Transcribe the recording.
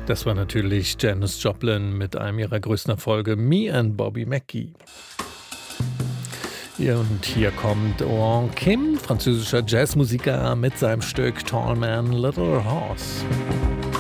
Das war natürlich Janis Joplin mit einem ihrer größten Erfolge, Me and Bobby McGee. Ja, und hier kommt Owen Kim, französischer Jazzmusiker, mit seinem Stück Tall Man, Little Horse.